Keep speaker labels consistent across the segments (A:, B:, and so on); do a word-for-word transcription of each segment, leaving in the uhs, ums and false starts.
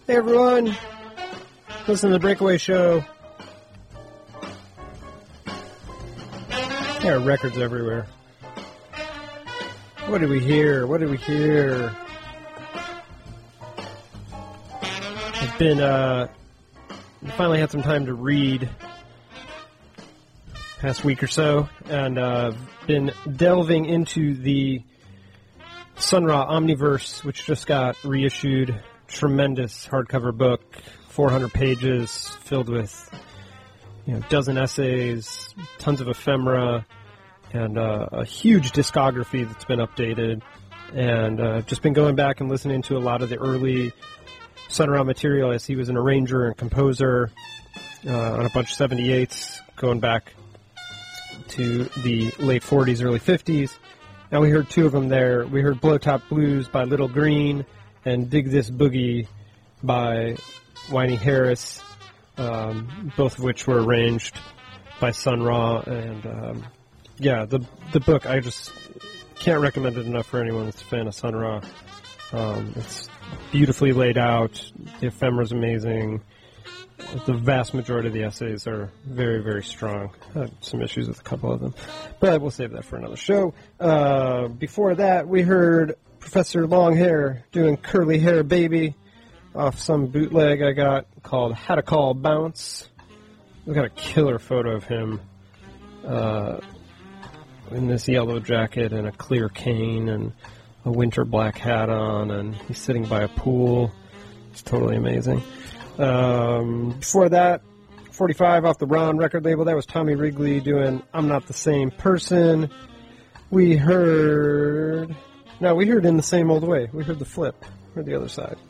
A: Hey everyone, listen to the Breakaway Show. There are records everywhere. What did we hear? What did we hear? I've been, uh, finally had some time to read past week or so, and uh, been delving into the Sun Ra Omniverse, which just got reissued. Tremendous hardcover book, four hundred pages, filled with, you know, dozen essays, tons of ephemera, and uh, a huge discography that's been updated. And uh, I've just been going back and listening to a lot of the early Sun Ra material as he was an arranger and composer uh, on a bunch of seventy-eights, going back to the late forties, early fifties. Now we heard two of them there. We heard Blow Top Blues by Little Green and Dig This Boogie by Whitey Harris, um, both of which were arranged by Sun Ra. And um, yeah, the the book, I just can't recommend it enough for anyone that's a fan of Sun Ra. Um, it's beautifully laid out. The ephemera's amazing. The vast majority of the essays are very, very strong. I had some issues with a couple of them, but we'll save that for another show. Uh, before that, we heard Professor Longhair doing Curly Hair Baby off some bootleg I got called How to Call Bounce. We got a killer photo of him uh, in this yellow jacket and a clear cane and a winter black hat on, and he's sitting by a pool. It's totally amazing. Um, before that, forty-five off the Ron record label, that was Tommy Wrigley doing I'm Not the Same Person. We heard... No, we heard In the Same Old Way. We heard the flip. We heard the other side.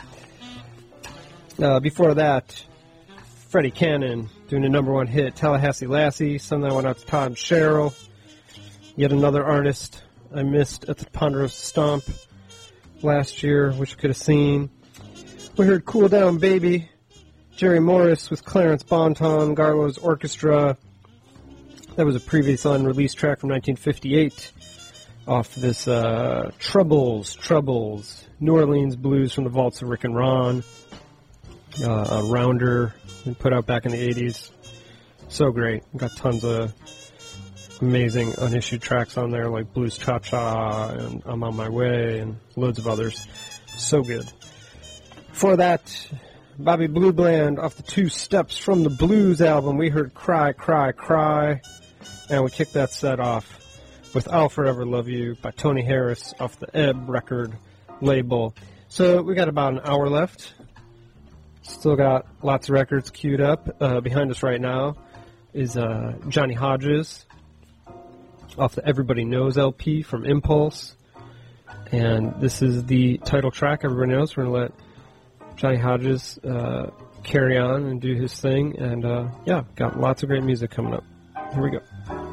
A: Uh, before that, Freddie Cannon doing a number one hit, Tallahassee Lassie. Some that went out to Todd Sherrill. Yet another artist I missed at the Ponderosa Stomp last year, which you could have seen. We heard Cool Down Baby, Jerry Morris with Clarence Bonton, Garlo's Orchestra. That was a previous unreleased track from nineteen fifty-eight off this uh, Troubles, Troubles, New Orleans Blues from the Vaults of Rick and Ron. Uh, a rounder put out back in the eighties. So great. Got tons of amazing unissued tracks on there like Blues Cha-Cha and I'm on My Way and loads of others. So good. Before that, Bobby Blue Bland off the Two Steps from the Blues album. We heard Cry, Cry, Cry. And we kicked that set off with I'll Forever Love You by Tony Harris off the Ebb record label. So we got about an hour left. Still got lots of records queued up. Uh, behind us right now is uh, Johnny Hodges off the Everybody Knows L P from Impulse. And this is the title track, Everybody Knows. We're going to let Johnny Hodges uh, carry on and do his thing. And uh, yeah, got lots of great music coming up. Here we go.